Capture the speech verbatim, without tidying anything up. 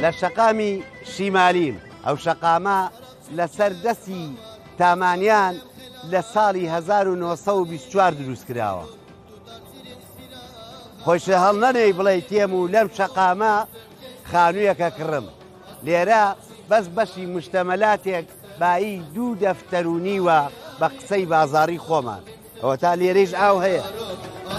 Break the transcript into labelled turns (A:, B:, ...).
A: لە شەقامی شیمالیم. ئەو شەقامە لەسەر دەستی تامانیان لە ساڵی هەزار و نۆ سەد و بیست و چوار دروست کراوە. خۆشە هەڵ نەنێی بڵێ تێم و لەم شەقامە خانوویەکە کڕم. لێرە بەس بەشی مشتەمەلاتێک بایی دوو دەفتەر و نیوە بە قسەی بازاڕی خۆمان. ئەوە تا لێرەیش ئاو هەیە.